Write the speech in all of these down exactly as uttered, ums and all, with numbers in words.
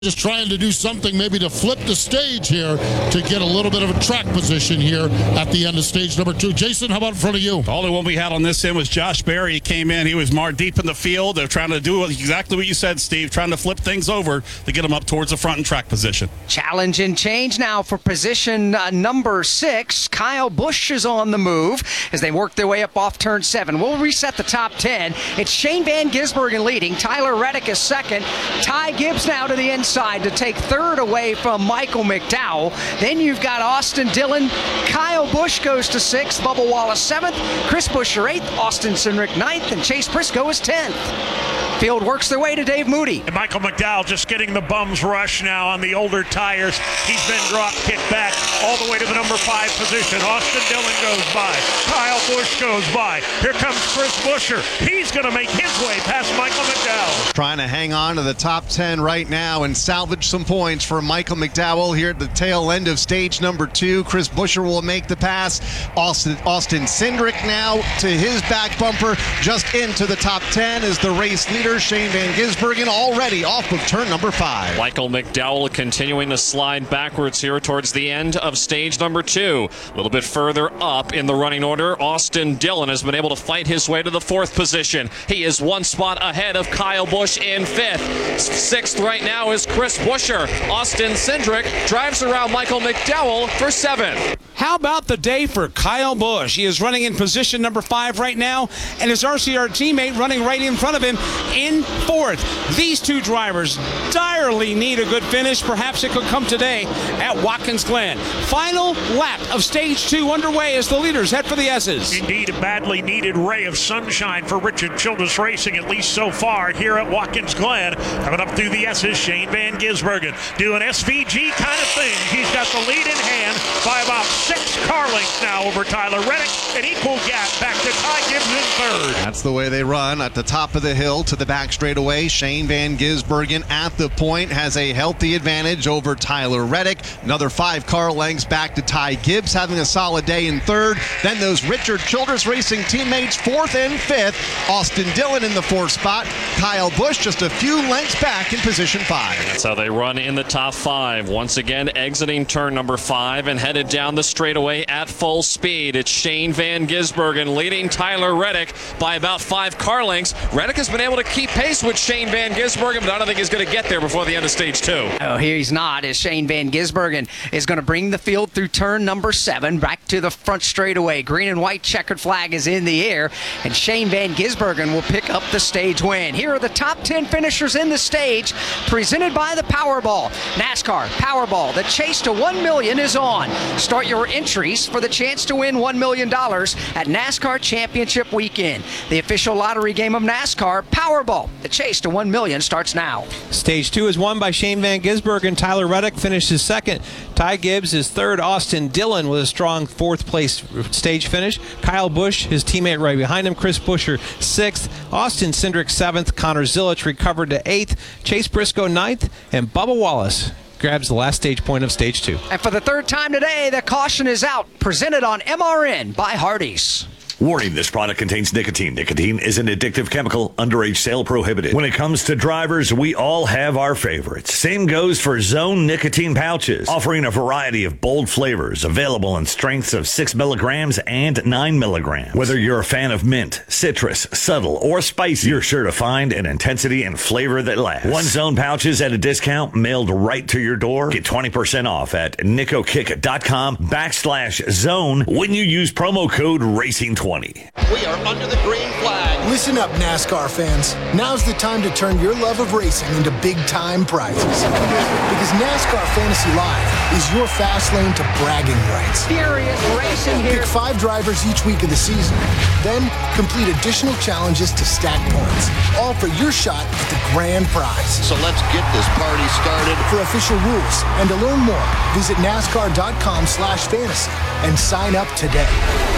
Just trying to do something maybe to flip the stage here to get a little bit of a track position here at the end of stage number two. Jason, how about in front of you? The only one we had on this end was Josh Berry. He came in. He was more deep in the field. They're trying to do exactly what you said, Steve, trying to flip things over to get them up towards the front and track position. Challenge and change now for position uh, number six. Kyle Busch is on the move as they work their way up off turn seven. We'll reset the top ten. It's Shane Van Gisbergen leading. Tyler Reddick is second. Ty Gibbs now to the inside to take third away from Michael McDowell. Then you've got Austin Dillon. Kyle Busch goes to sixth. Bubba Wallace seventh. Chris Buescher eighth. Austin Cindric ninth. And Chase Briscoe is tenth. Field works their way to Dave Moody. And Michael McDowell just getting the bum's rush now on the older tires. He's been drop kicked back all the way to the number five position. Austin Dillon goes by. Kyle Busch goes by. Here comes Chris Buescher. He's going to make his way past Michael McDowell. Trying to hang on to the top ten right now and salvage some points for Michael McDowell here at the tail end of stage number two. Chris Buescher will make the pass. Austin, Austin Cindric now to his back bumper just into the top ten as the race leader. Shane Van Gisbergen already off of turn number five. Michael McDowell continuing to slide backwards here towards the end of stage number two. A little bit further up in the running order, Austin Dillon has been able to fight his way to the fourth position. He is one spot ahead of Kyle Busch in fifth. Sixth right now is Chris Buescher. Austin Cindric drives around Michael McDowell for seventh. How about the day for Kyle Busch? He is running in position number five right now, and his R C R teammate running right in front of him in fourth. These two drivers direly need a good finish. Perhaps it could come today at Watkins Glen. Final lap of stage two underway as the leaders head for the S's. Indeed, a badly needed ray of sunshine for Richard Childress Racing, at least so far here at Watkins Glen. Coming up through the S's, Shane Van Gisbergen doing S V G kind of thing. He's got the lead in hand by about six car lengths now over Tyler Reddick. An equal gap back to Ty Gibbs in third. That's the way they run at the top of the hill to the back straightaway. Shane Van Gisbergen at the point has a healthy advantage over Tyler Reddick. Another five car lengths back to Ty Gibbs, having a solid day in third. Then those Richard Childress Racing teammates fourth and fifth. Austin Dillon in the fourth spot. Kyle Busch just a few lengths back in position five. That's how they run in the top five. Once again, exiting turn number five and headed down the straightaway at full speed. It's Shane Van Gisbergen leading Tyler Reddick by about five car lengths. Reddick has been able to keep pace with Shane Van Gisbergen, but I don't think he's going to get there before the end of stage two. Oh, here he's not, as Shane Van Gisbergen is going to bring the field through turn number seven back to the front straightaway. Green and white checkered flag is in the air, and Shane Van Gisbergen will pick up the stage win. Here are the top ten finishers in the stage, presented by the Powerball. NASCAR Powerball, the chase to one million dollars is on. Start your entries for the chance to win one million dollars at NASCAR Championship Weekend. The official lottery game of NASCAR, Powerball. The chase to one million dollars starts now. Stage two is won by Shane Van Gisbergen. Tyler Reddick finishes second. Ty Gibbs is third. Austin Dillon with a strong fourth place stage finish. Kyle Busch, his teammate right behind him. Chris Buescher sixth. Austin Cindric seventh. Connor Zilic recovered to eighth. Chase Briscoe ninth. And Bubba Wallace grabs the last stage point of stage two. And for the third time today, the caution is out. Presented on M R N by Hardee's. Warning, this product contains nicotine. Nicotine is an addictive chemical. Underage sale prohibited. When it comes to drivers, we all have our favorites. Same goes for Zone nicotine pouches, offering a variety of bold flavors, available in strengths of six milligrams and nine milligrams. Whether you're a fan of mint, citrus, subtle, or spicy, you're sure to find an intensity and flavor that lasts. One Zone pouches at a discount mailed right to your door. Get twenty percent off at nicokick.com backslash zone when you use promo code racing twenty. We are under the green flag. Listen up, NASCAR fans. Now's the time to turn your love of racing into big-time prizes. Because NASCAR Fantasy Live is your fast lane to bragging rights. Furious racing here. Pick five drivers each week of the season. Then complete additional challenges to stack points. All for your shot at the grand prize. So let's get this party started. For official rules and to learn more, visit NASCAR.com slash fantasy and sign up today.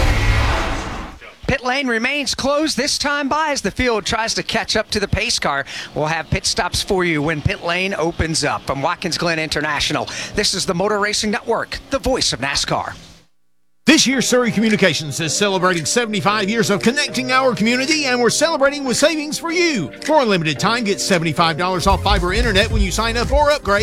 Pit lane remains closed this time by as the field tries to catch up to the pace car. We'll have pit stops for you when pit lane opens up. From Watkins Glen International, this is the Motor Racing Network, the voice of NASCAR. This year, Surrey Communications is celebrating seventy-five years of connecting our community, and we're celebrating with savings for you. For a limited time, get seventy-five dollars off fiber internet when you sign up or upgrade